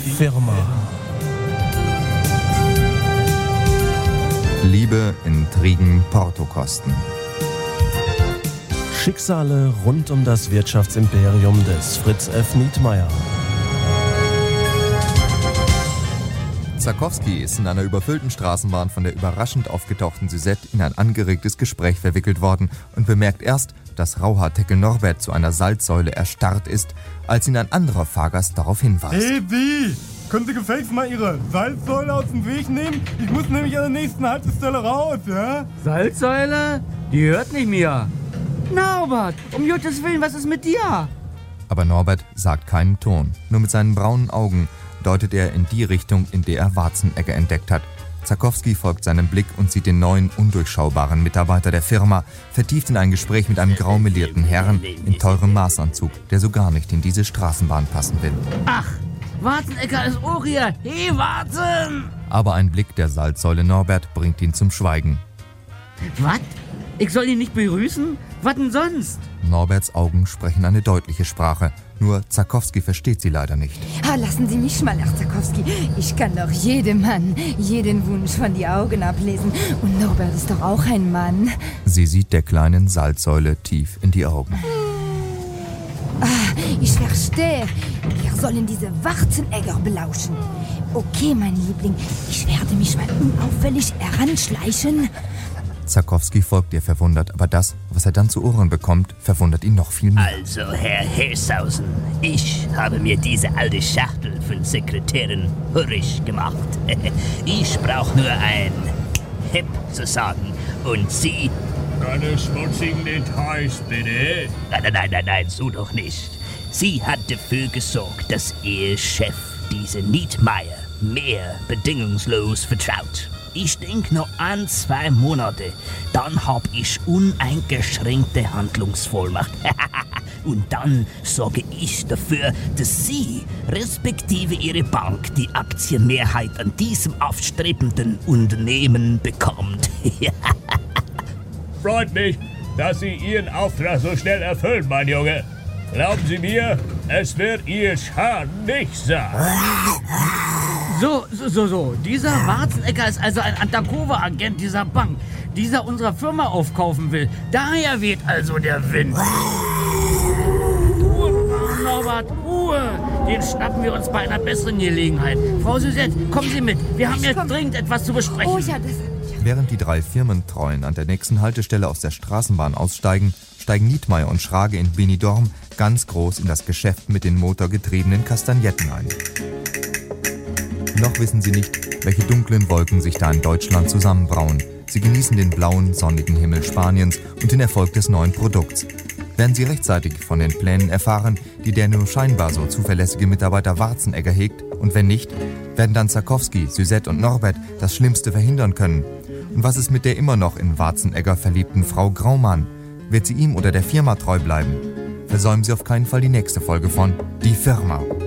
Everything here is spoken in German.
Firma. Liebe, Intrigen, Portokosten. Schicksale rund um das Wirtschaftsimperium des Fritz F. Nietmeyer. Zakowski ist in einer überfüllten Straßenbahn von der überraschend aufgetauchten Suzette in ein angeregtes Gespräch verwickelt worden und bemerkt erst, dass Rauhaarteckel Norbert zu einer Salzsäule erstarrt ist, als ihn ein anderer Fahrgast darauf hinweist. Hey, Sie! Können Sie gefälligst mal Ihre Salzsäule aus dem Weg nehmen? Ich muss nämlich an der nächsten Haltestelle raus, ja? Salzsäule? Die hört nicht mehr. Norbert, um Gottes Willen, was ist mit dir? Aber Norbert sagt keinen Ton. Nur mit seinen braunen Augen deutet er in die Richtung, in der er Warzenegger entdeckt hat. Zakowski folgt seinem Blick und sieht den neuen, undurchschaubaren Mitarbeiter der Firma, vertieft in ein Gespräch mit einem graumelierten Herrn in teurem Maßanzug, der so gar nicht in diese Straßenbahn passen will. Ach, Warzenegger ist auch hier. Hey, Warzen! Aber ein Blick der Salzsäule Norbert bringt ihn zum Schweigen. Was? Ich soll ihn nicht begrüßen? Was denn sonst? Norberts Augen sprechen eine deutliche Sprache. Nur Zakowski versteht sie leider nicht. Lassen Sie mich mal, Herr Zakowski. Ich kann doch jedem Mann jeden Wunsch von die Augen ablesen. Und Norbert ist doch auch ein Mann. Sie sieht der kleinen Salzsäule tief in die Augen. Ich verstehe. Wir sollen diese Warzenegger belauschen. Okay, mein Liebling. Ich werde mich mal unauffällig heranschleichen. Zakowski folgt ihr verwundert, aber das, was er dann zu Ohren bekommt, verwundert ihn noch viel mehr. Also, Herr Hersausen, ich habe mir diese alte Schachtel von Sekretärin hurrig gemacht. Ich brauche nur ein Hip zu sagen und Sie... Keine schmutzigen Details, bitte. Nein, so doch nicht. Sie hat dafür gesorgt, dass Ihr Chef diese Nietmeyer mehr bedingungslos vertraut. Ich denke noch 1-2 Monate, dann hab ich uneingeschränkte Handlungsvollmacht. Und dann sorge ich dafür, dass Sie, respektive Ihre Bank, die Aktienmehrheit an diesem aufstrebenden Unternehmen bekommt. Freut mich, dass Sie Ihren Auftrag so schnell erfüllen, mein Junge. Glauben Sie mir, es wird Ihr Schaden nicht sein. So. Dieser Warzenegger ist also ein Undercover-Agent dieser Bank, dieser unserer Firma aufkaufen will. Daher weht also der Wind. Ruhe, Norbert, Ruhe. Den schnappen wir uns bei einer besseren Gelegenheit. Frau Suzette, kommen Sie mit. Wir haben jetzt dringend etwas zu besprechen. Oh ja, Während die 3 Firmentreuen an der nächsten Haltestelle aus der Straßenbahn aussteigen, steigen Nietmeyer und Schrage in Benidorm ganz groß in das Geschäft mit den motorgetriebenen Kastagnetten ein. Noch wissen sie nicht, welche dunklen Wolken sich da in Deutschland zusammenbrauen. Sie genießen den blauen, sonnigen Himmel Spaniens und den Erfolg des neuen Produkts. Werden sie rechtzeitig von den Plänen erfahren, die der nur scheinbar so zuverlässige Mitarbeiter Warzenegger hegt? Und wenn nicht, werden dann Zakowski, Suzette und Norbert das Schlimmste verhindern können? Und was ist mit der immer noch in Warzenegger verliebten Frau Graumann? Wird sie ihm oder der Firma treu bleiben? Versäumen Sie auf keinen Fall die nächste Folge von Die Firma.